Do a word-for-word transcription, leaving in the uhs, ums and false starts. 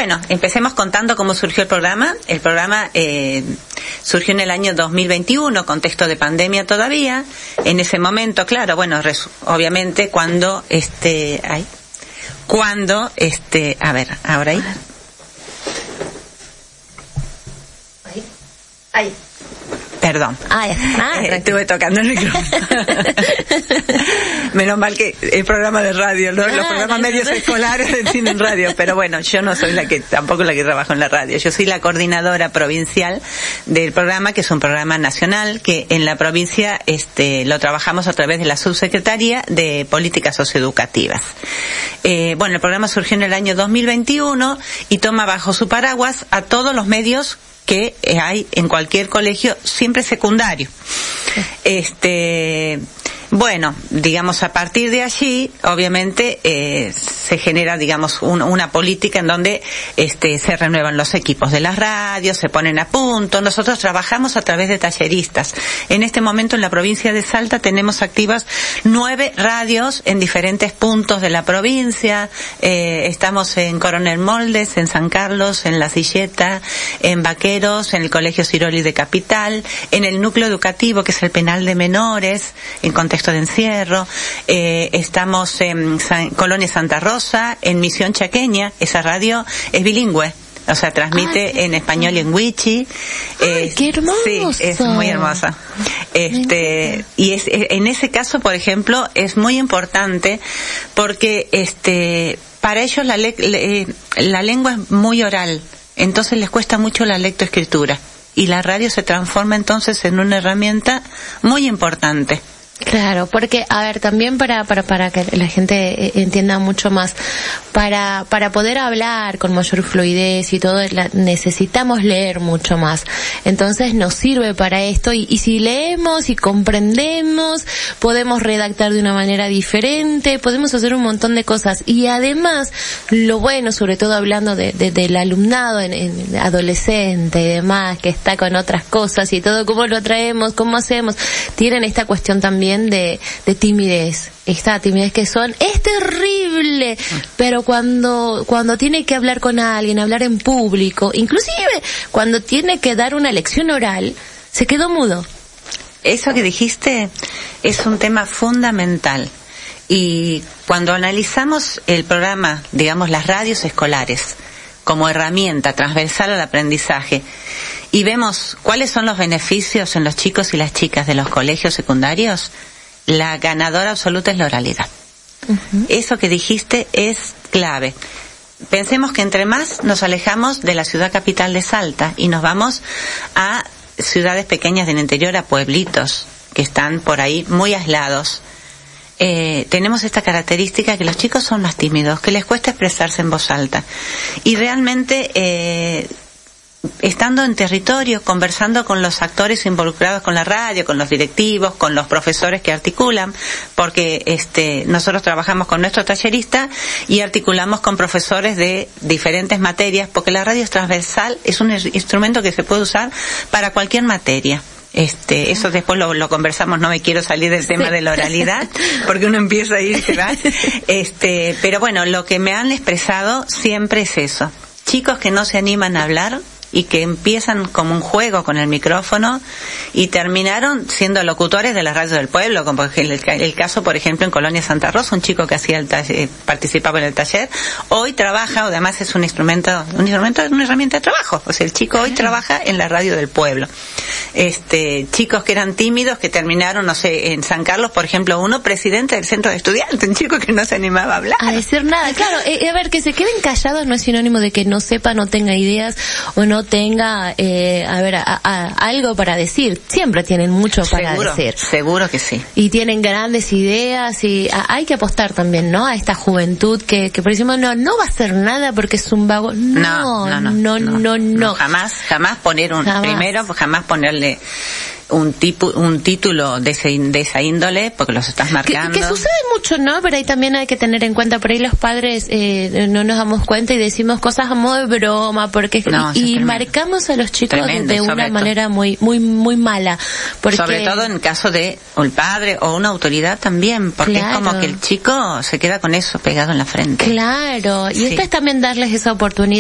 Bueno, empecemos contando cómo surgió el programa. El programa eh, surgió en el año dos mil veintiuno, contexto de pandemia todavía. En ese momento, claro, bueno, res, obviamente cuando este, ay, cuando este, a ver, ahora ahí. Ahí. Ahí. Perdón. Ah, ah, eh, estuve tocando el micrófono. Menos mal que el programa de radio, ¿no? Los ah, programas no, medios no. escolares tienen radio, pero bueno, yo no soy la que, tampoco la que trabajo en la radio. Yo soy la coordinadora provincial del programa, que es un programa nacional, que en la provincia este lo trabajamos a través de la Subsecretaría de Políticas Socioeducativas. Eh, bueno, el programa surgió en el año dos mil veintiuno y toma bajo su paraguas a todos los medios que hay en cualquier colegio, siempre secundario. Este, bueno, digamos, a partir de allí, obviamente, eh, se genera, digamos, un, una política en donde este, se renuevan los equipos de las radios, se ponen a punto. Nosotros trabajamos a través de talleristas. En este momento, en la provincia de Salta, tenemos activas nueve radios en diferentes puntos de la provincia. Eh, estamos en Coronel Moldes, en San Carlos, en La Silleta, en Vaqueros, en el Colegio Ciroli de Capital, en el núcleo educativo, que es el penal de menores, en contexto de encierro. Eh, estamos en San, Colonia Santa Rosa, en Misión Chaqueña. Esa radio es bilingüe. O sea, transmite ah, en español y en wichi. ¡Ay, eh, qué hermoso! Sí, es muy hermosa. Este, y es, en ese caso, por ejemplo, es muy importante porque este, para ellos la, le, le, la lengua es muy oral. Entonces les cuesta mucho la lectoescritura. Y la radio se transforma entonces en una herramienta muy importante. Claro, porque, a ver, también para, para, para que la gente entienda mucho más, para, para poder hablar con mayor fluidez y todo, la, necesitamos leer mucho más. Entonces nos sirve para esto y, y si leemos y comprendemos, podemos redactar de una manera diferente, podemos hacer un montón de cosas. Y además, lo bueno, sobre todo hablando de, de, del alumnado en, en adolescente y demás, que está con otras cosas y todo, cómo lo traemos, cómo hacemos, tienen esta cuestión también de, de timidez, esta timidez que son, es terrible, pero cuando, cuando tiene que hablar con alguien, hablar en público, inclusive cuando tiene que dar una lección oral, se quedó mudo. Eso que dijiste es un tema fundamental. Y cuando analizamos el programa, digamos las radios escolares, como herramienta transversal al aprendizaje, y vemos cuáles son los beneficios en los chicos y las chicas de los colegios secundarios, la ganadora absoluta es la oralidad. Uh-huh. Eso que dijiste es clave. Pensemos que entre más nos alejamos de la ciudad capital de Salta y nos vamos a ciudades pequeñas del interior, a pueblitos que están por ahí muy aislados, eh, tenemos esta característica que los chicos son más tímidos, que les cuesta expresarse en voz alta. Y realmente, eh, estando en territorio, conversando con los actores involucrados con la radio, con los directivos, con los profesores que articulan, porque este nosotros trabajamos con nuestro tallerista y articulamos con profesores de diferentes materias, porque la radio es transversal, es un instrumento que se puede usar para cualquier materia. Este, eso después lo, lo conversamos, no me quiero salir del tema sí. de la oralidad, porque uno empieza a ir y se va. Este, pero bueno, lo que me han expresado siempre es eso. Chicos que no se animan a hablar y que empiezan como un juego con el micrófono y terminaron siendo locutores de las radios del pueblo, como el, el caso, por ejemplo, en Colonia Santa Rosa, un chico que hacía el taller, participaba en el taller, hoy trabaja, o además es un instrumento, un instrumento, una herramienta de trabajo, o sea, el chico hoy trabaja en la radio del pueblo. Este, chicos que eran tímidos, que terminaron, no sé, en San Carlos, por ejemplo, uno presidente del centro de estudiantes, un chico que no se animaba a hablar. A decir nada, claro, eh, a ver, que se queden callados no es sinónimo de que no sepa, no tenga ideas, o no tenga, eh, a ver, a, a, algo para decir. Siempre tienen mucho para seguro, decir. Seguro que sí. Y tienen grandes ideas y a, hay que apostar también, ¿no? A esta juventud que, que por decimos, no, no va a hacer nada porque es un vago. No, no, no, no, no. no, no, no. Jamás, jamás poner un, jamás. primero, jamás ponerle un tipo, un título de, ese, de esa índole, porque los estás marcando. Que, que sucede mucho, ¿no? Pero ahí también hay que tener en cuenta, por ahí los padres eh, no nos damos cuenta y decimos cosas a modo de broma, porque no, y, y marcamos a los chicos tremendo, de una todo. manera muy, muy, muy mala. Porque... Sobre todo en caso de el padre o una autoridad también, porque claro. es como que el chico se queda con eso pegado en la frente. Claro, y sí. esto es también darles esa oportunidad.